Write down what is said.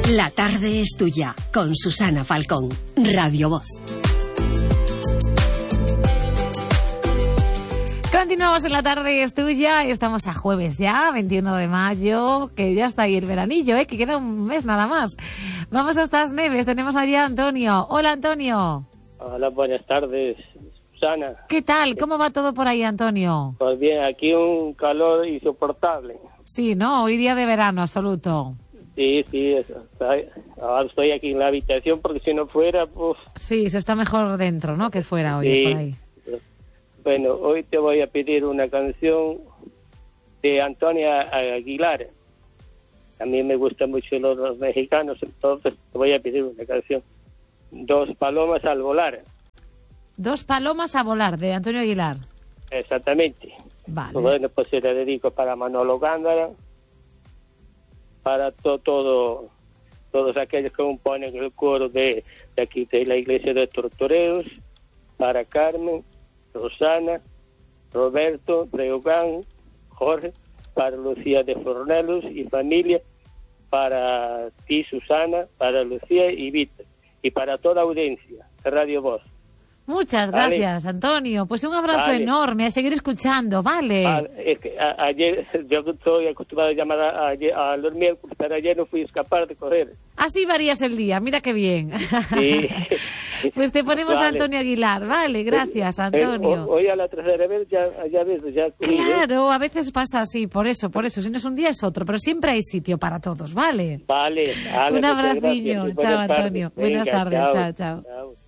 La tarde es tuya, con Susana Falcón, Radio Voz. Continuamos en La tarde es tuya, estamos a jueves ya, 21 de mayo, que ya está ahí el veranillo, que queda un mes nada más. Vamos a estas neves, tenemos allí a Antonio. Hola, Antonio. Hola, buenas tardes, Susana. ¿Qué tal? ¿Cómo va todo por ahí, Antonio? Pues bien, aquí un calor insoportable. Sí, ¿no? Hoy día de verano absoluto. Sí, eso. Ahora estoy aquí en la habitación porque si no fuera, pues... Sí, se está mejor dentro, ¿no? Que fuera hoy, sí. Por ahí. Bueno, hoy te voy a pedir una canción de Antonia Aguilar. A mí me gustan mucho los mexicanos, entonces te voy a pedir una canción. Dos palomas al volar. Dos palomas a volar, de Antonio Aguilar. Exactamente. Vale. Bueno, pues se la dedico para Manolo Gándara, para todos aquellos que componen el coro de aquí de la iglesia de Tortoreos, para Carmen, Rosana, Roberto, Breogán, Jorge, para Lucía de Fornelos y familia, para ti, Susana, para Lucía y Víctor, y para toda audiencia de Radio Voz. Muchas gracias, Antonio. Pues un abrazo enorme, a seguir escuchando, ¿vale? Es que ayer, yo estoy acostumbrado a llamar a los miércoles, pero ayer no fui escapar de correr. Así varías el día, mira qué bien. Sí. Pues te ponemos a Antonio Aguilar, vale, gracias, Antonio. Hoy a la tercera vez ya ves, ya... Claro, a veces pasa así, por eso, si no es un día es otro, pero siempre hay sitio para todos, ¿vale? Vale. Un abraciño, chao, Antonio. Buenas tardes, chao.